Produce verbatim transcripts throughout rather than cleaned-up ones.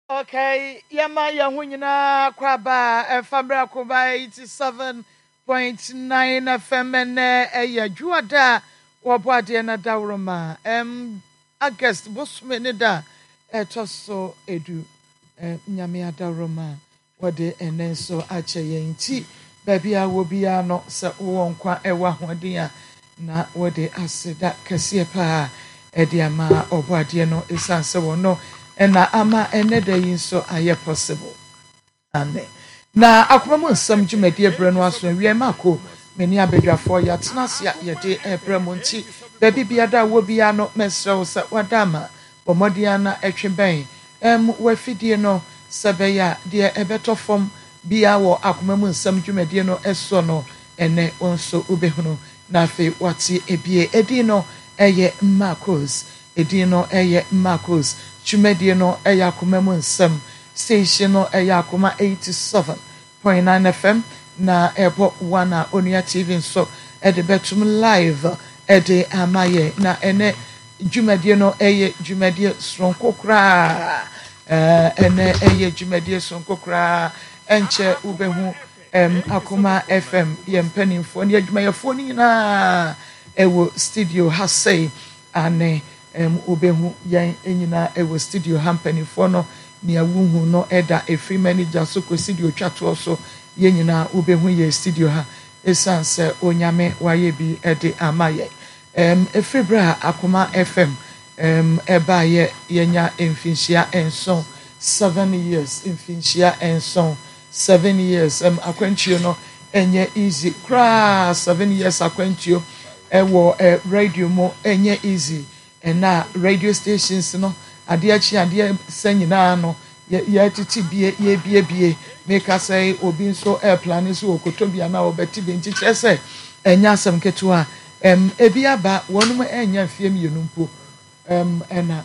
Okay, yama ya hunyina kwaba efabra koba eighty-seven point nine F M ne eya juada wobade na dawroma em August bosume ne da etoso edu em nyame adawroma wode enen so ache yenti babia wo bia no se wo nkwa ewa hoden a na wode aseda kase pa ede ama obade no esanse wo no ena ama eneda yin so aye possible ane na akoma mu nsam dwumadi ebre no aso awie mako meni abedwafo ya tenasia ye de ebre mo nti baby bia da wo bia no mesrew se wadama bomodia na etweben em wafidie no sebeya de ebetofom bia wo akoma mu nsam dwumadi no eso no ene onso obehunu na afi wati ebie edi no eye makos edi no eye makos Chumedie no eya akoma mu nsam station no eya akoma eighty-seven point nine F M na ebo one a Onua T V so ede betum live ede amaye na ene dwumedie no eye dwumedie sonko kra eh ene eye dwumedie sonko kra enche ubehu em akoma F M ye mpanimfo ne adwumayefo ni na ewo studio hasei ane em obehu yan enyina ewo studio hampani for no ni awuhu no eda efri manager so ko studio twato so yenyina obehu ye studio ha esanse onyame waye bi ede amaye em efri bra akoma F M em eba ye yenya emfinhia enson seven years emfinhia enson seven years em akwantio no enye easy kra seven years akwantio ewo e radio mo enye easy ena radio stations no ade achi ade sanyina no ye titi bie ye bie bie make us say obi nso air plan so okotobia na obeti benti kyese enya asem ketua em ebi aba wonum enya fie mienu mpo em ena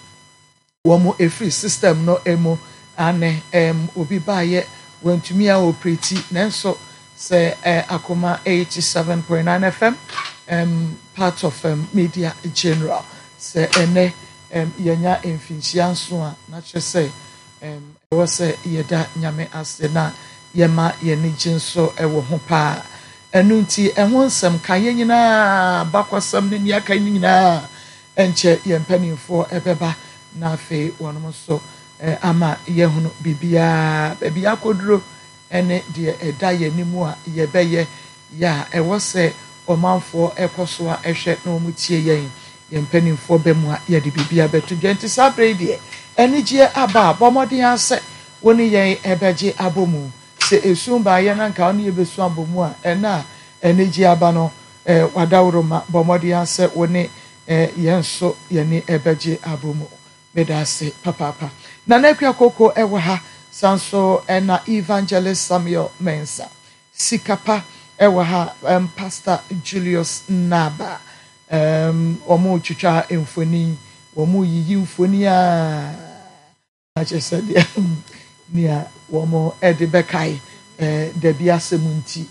womo a free system no emo ane em obi baaye wantumi a operate nanso say akoma eighty-seven point nine F M um part of um, media general se ene em yenya emfinhia nso a na kyese em wo se yeda nyame ase na yema yeni jinso ewo ho pa enu nti eho nsem kan yenyina bakwasam ne nia kan nyina enche yempanimfo ebeba na afi wonom so ama yehunu bibia bibia koduro ene de eda yenimu a yebeye ya ewo se omanfo ekoso a ehwe na omutie yen yempanimfo bemu a yede bibia beto dwenti sabre de enigye aba bomodin ase woni yen ebeje abomu se esumba ye na nka oni yebesu abomu a ena enigye aba no eh wadawroma bomodin ase woni eh yenso yeni ebeje abomu medase papa papa na nakwa koko ewo ha sanso ena evangelist Samuel Mensa sikapa ewo ha um, Pastor Julius Naba um omo twitwa emfoni omo yiyi mfoni a achese de nia omo ede bekai eh de bia semunti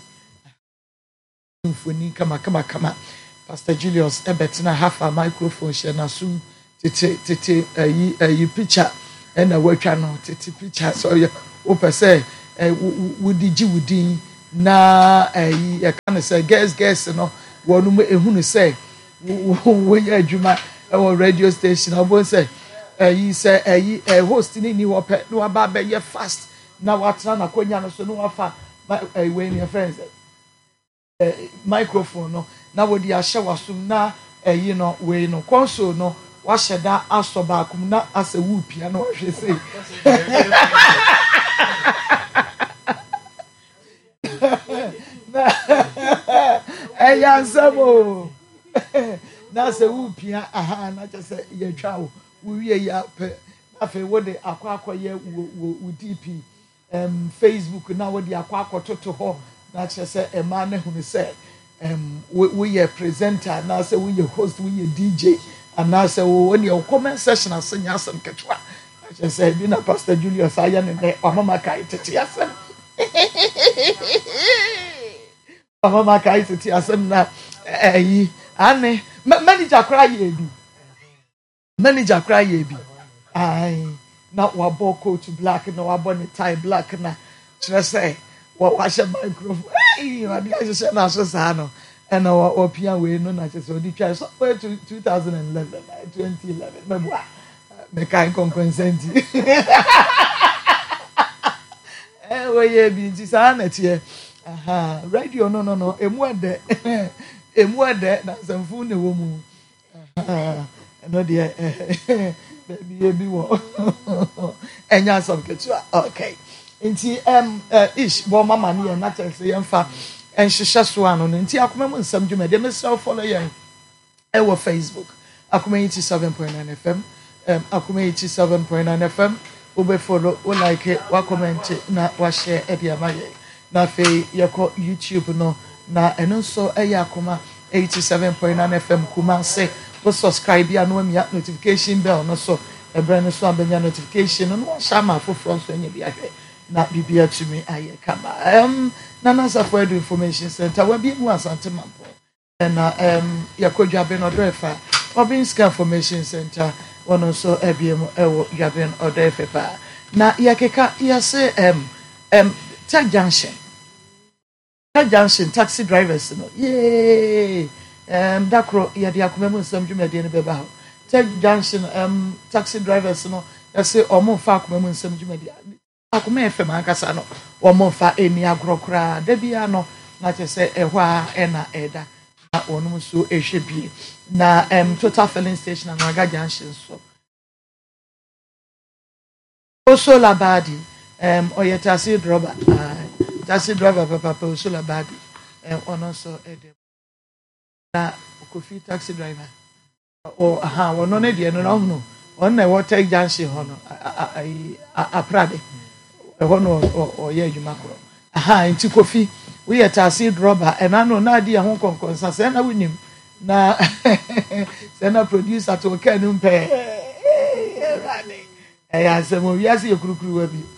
mfoni kama kama kama Pastor Julius ebetina half a microphone she na sum tete tete ayi ayi picture ena watwa no tete picture so ye wo pese wudi ji wudi na ayi e kan say guess guess no wonu ehunu say wo ye adwuma e radio station obon say ayi say ayi host ni ni wo pe no aba be ye fast na watra na konya no so no wafa ayi we ni friends microphone no na wo di ahye wasum na ayi no we no console no washeda asoba akum na asewu pia no hwe sei eya nsamo na asewu pia aha na chese ye twa wo wie ya pe afi wo de akwa akoye wo D P um Facebook na wo de akwa akototo ho na chese e ma na hunu se um we ye presenter na se we ye host we ye D J and now say when your comment session as sing asem ketwa I just say bi na Pastor Julius aya ne ne mama kai tete asem mama kai tete asem na eh ane manager cry ye bi manager cry ye bi ai na wabɔ coat black na wabɔ ne tie black na kyerɛ sɛ wahyɛ microphone hey wade ahyehyɛ na aso saa no ɛna wɔpia wei no na kyerɛ sɛ ɔde twa so wɛ two thousand eleven twenty eleven mɛboa mekan kɔnkɔnsɛnti eh wɔyɛ bi nti saa na teɛ aha radio no no no emu ɛdɛ emu ɛdɛ na asɛmfo na ɛwɔ mu aha ɛno deɛ baabi yɛ bi wɔ ɛnya asɛm ketewa okay nti um ish bo mama ne yɛn na kyerɛ sɛ yɛmfa ɛnhyehyɛ so ano no nti akoma mu nsɛm dwuma de mesrɛ follow yɛn ɛwɔ Facebook akoma eighty-seven point nine F M um akoma eighty-seven point nine F M obe follow o like wa comment na wa share e dia ma yɛn na fe yɛkɔ YouTube no na ɛno nso ɛyɛ akoma eighty-seven point nine F M kuma se wo subscribe ya no amia notification bell no so ɛbrɛ no so abanya notification no no shama foforo nso anya bi ahwɛ na bibia tumi aye kama um na nasa for edu information center we bi mu asante mampo na um yakodwa ben odoefa obinska information center wono so ebiem ewo yaben odoefa pa na yakeka yase um um tag junction tag junction taxi drivers no yay um dakro yade akoma mu nsam dwumade ne beba ho tag junction um taxi drivers no yase omo fa akoma mu nsam dwumade akoma F M ankasa no wo fa eni agrokra da bia no na che se ehwa a ena eda na onum so ehwe bie na em total filling station na aga junction so oso labadi em oyetasi driver taxi driver papa pa oso labadi em ono so ede na kofi taxi driver o aha wono ne de no no no on na wo take junction ho no aprade ehɔ no ɔyɛ adwuma korɔ aha nti kofi we yɛ taxi driver ɛna no na adi ho konkonsa sɛ na wonim na sɛ na producer to ka no mpɛ ɛyɛ asɛm o wiase yɛ kurukuru wa bi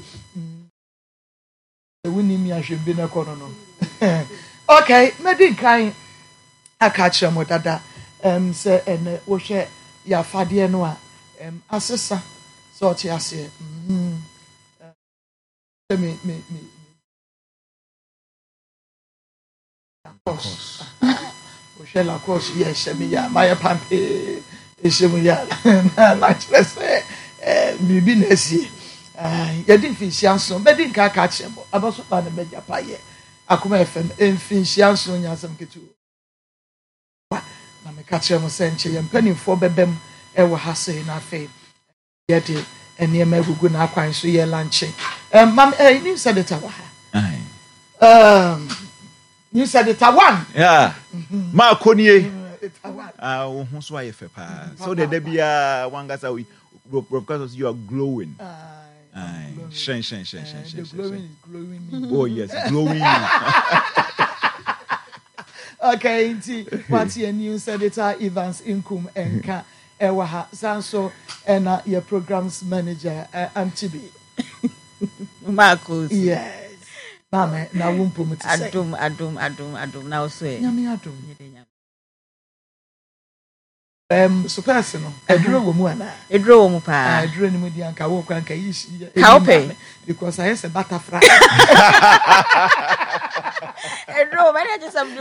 wonim ya hwɛ bi na kɔ no no okay medi kan aka kyerɛ mo dada em sɛ ɛnɛ wo hwɛ ya fadeɛ no a em asesa sɛ ɔte aseɛ mhm me me me of course o share la course yes shemi ya my pampe e shemu ya na na chese eh mi bi na sie ah ye din finsianso be din ka ka chemo abaso pa na meja pa ye akoma F M finsianso nya asem ketu na me ka chemo senche ye mpanimfo bebem e wo ha sei na fe ye de eniema gugu na akwan so ye lanche um mam eh you said it wa ha um you said it one yeah ma konie ah wo hu so aye fe pa so the bia wangasa we because you are glowing ah shen shen shen shen shen glowing glowing me oh yes glowing okay inti what your new senator Evans Inkum enka ewa ha sanso ena your programs manager uh, Antibi Marcos yes mama na wumpo mu tse adum adum adum adum na so e nyame adum em supers no eduro wo mu ana eduro wo mu pa eduro ni mu di anka wo kwa anka yishi how pay because I have a butterfly eduro many just some